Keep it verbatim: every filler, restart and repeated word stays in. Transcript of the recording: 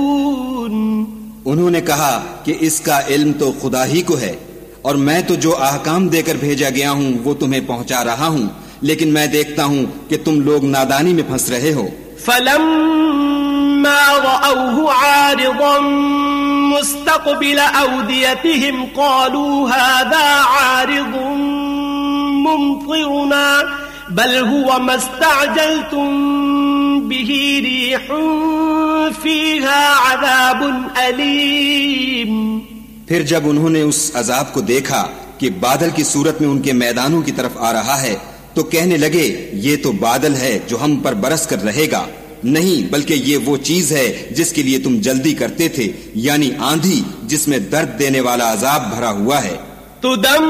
उन्होंने कहा कि इसका इल्म तो खुदा ही को है और मैं तो जो अहकाम देकर भेजा गया हूँ वो तुम्हें पहुँचा रहा हूँ, लेकिन मैं देखता हूँ कि तुम लोग नादानी में फंस रहे हो। फलम्मा रअवहु आरिदन मुस्तक़बिल अवदियतिहिम क़ालू हाज़ा आरिदुन मुमतिरुना बल हुवा मस्तअजलतुम बिही रीहुन फ़ीहा अज़ाबुन अलीम। फिर जब उन्होंने उस अजाब को देखा कि बादल की सूरत में उनके मैदानों की तरफ आ रहा है, तो कहने लगे ये तो बादल है जो हम पर बरस कर रहेगा। नहीं, बल्कि ये वो चीज है जिसके लिए तुम जल्दी करते थे, यानी आंधी जिसमें दर्द देने वाला अजाब भरा हुआ है।